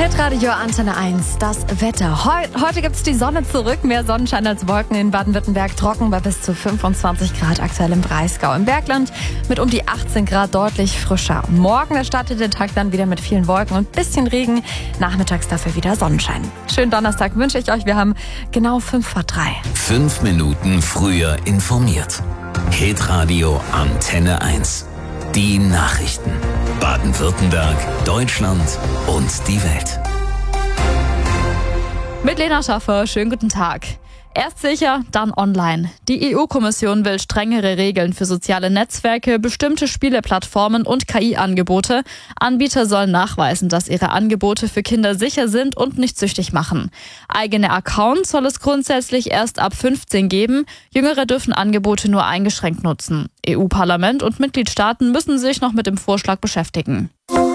Hitradio Antenne 1, das Wetter. Heute gibt es die Sonne zurück, mehr Sonnenschein als Wolken in Baden-Württemberg, trocken bei bis zu 25 Grad aktuell im Breisgau. Im Bergland mit um die 18 Grad deutlich frischer. Morgen, da startet der Tag dann wieder mit vielen Wolken und bisschen Regen, nachmittags dafür wieder Sonnenschein. Schönen Donnerstag wünsche ich euch, wir haben genau 2:55. 5 Minuten früher informiert. Hitradio Antenne 1. Die Nachrichten. Baden-Württemberg, Deutschland und die Welt. Mit Lena Schaffer, schönen guten Tag. Erst sicher, dann online. Die EU-Kommission will strengere Regeln für soziale Netzwerke, bestimmte Spieleplattformen und KI-Angebote. Anbieter sollen nachweisen, dass ihre Angebote für Kinder sicher sind und nicht süchtig machen. Eigene Accounts soll es grundsätzlich erst ab 15 geben. Jüngere dürfen Angebote nur eingeschränkt nutzen. EU-Parlament und Mitgliedstaaten müssen sich noch mit dem Vorschlag beschäftigen.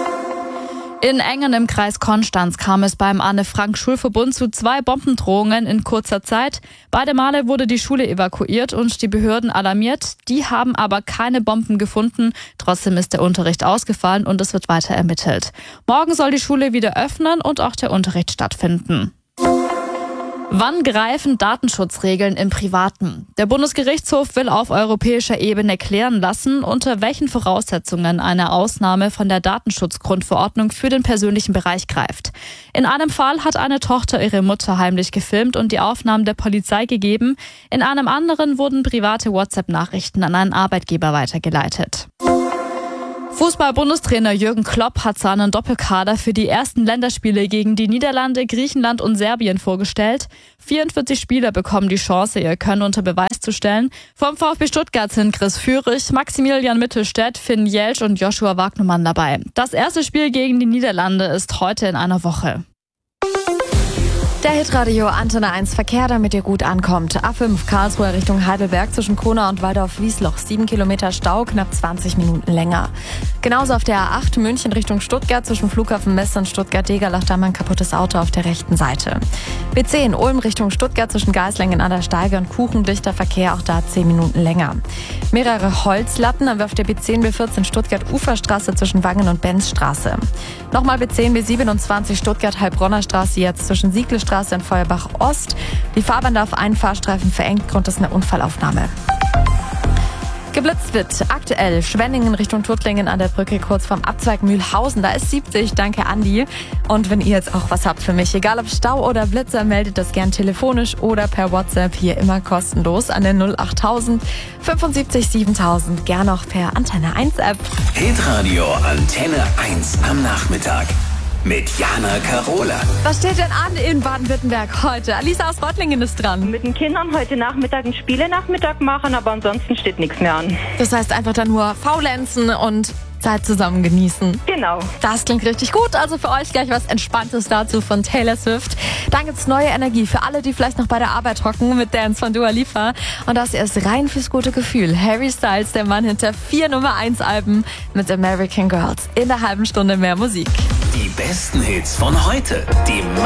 In Engen im Kreis Konstanz kam es beim Anne-Frank-Schulverbund zu 2 Bombendrohungen in kurzer Zeit. Beide Male wurde die Schule evakuiert und die Behörden alarmiert. Die haben aber keine Bomben gefunden. Trotzdem ist der Unterricht ausgefallen und es wird weiter ermittelt. Morgen soll die Schule wieder öffnen und auch der Unterricht stattfinden. Wann greifen Datenschutzregeln im Privaten? Der Bundesgerichtshof will auf europäischer Ebene klären lassen, unter welchen Voraussetzungen eine Ausnahme von der Datenschutzgrundverordnung für den persönlichen Bereich greift. In einem Fall hat eine Tochter ihre Mutter heimlich gefilmt und die Aufnahmen der Polizei gegeben. In einem anderen wurden private WhatsApp-Nachrichten an einen Arbeitgeber weitergeleitet. Fußball-Bundestrainer Jürgen Klopp hat seinen Doppelkader für die ersten Länderspiele gegen die Niederlande, Griechenland und Serbien vorgestellt. 44 Spieler bekommen die Chance, ihr Können unter Beweis zu stellen. Vom VfB Stuttgart sind Chris Führig, Maximilian Mittelstädt, Finn Jelsch und Joshua Wagnumann dabei. Das erste Spiel gegen die Niederlande ist heute in einer Woche. Der Hitradio Antenne 1 Verkehr, damit ihr gut ankommt. A5 Karlsruhe Richtung Heidelberg zwischen Kronau und Waldorf-Wiesloch. 7 Kilometer Stau, knapp 20 Minuten länger. Genauso auf der A8 München Richtung Stuttgart zwischen Flughafen Messe und Stuttgart-Degerlach. Da ein kaputtes Auto auf der rechten Seite. B10 Ulm Richtung Stuttgart zwischen Geislingen an der Steige und Kuchen. Dichter Verkehr, auch da 10 Minuten länger. Mehrere Holzlatten auf der B10 B14 Stuttgart Uferstraße zwischen Wangen und Benzstraße. Nochmal B10 B27 Stuttgart Heilbronner Straße jetzt zwischen Siegle-Straße in Feuerbach Ost. Die Fahrbahn auf einen Fahrstreifen verengt, Grund ist eine Unfallaufnahme. Geblitzt wird aktuell Schwenningen Richtung Tuttlingen an der Brücke kurz vorm Abzweig Mühlhausen. Da ist 70, danke Andi. Und wenn ihr jetzt auch was habt für mich, egal ob Stau oder Blitzer, meldet das gern telefonisch oder per WhatsApp hier immer kostenlos an der 08000 75 7000. Gern auch per Antenne 1 App. Hitradio Antenne 1 am Nachmittag. Mit Jana Karola. Was steht denn an in Baden-Württemberg heute? Alisa aus Reutlingen ist dran. Mit den Kindern heute Nachmittag einen Spielenachmittag machen, aber ansonsten steht nichts mehr an. Das heißt einfach dann nur faulenzen und Zeit zusammen genießen. Genau. Das klingt richtig gut. Also für euch gleich was Entspanntes dazu von Taylor Swift. Dann gibt's neue Energie für alle, die vielleicht noch bei der Arbeit hocken mit Dance von Dua Lipa. Und das erst rein fürs gute Gefühl. Harry Styles, der Mann hinter 4 Nummer-1-Alben mit American Girls. In der halben Stunde mehr Musik. Die besten Hits von heute. Die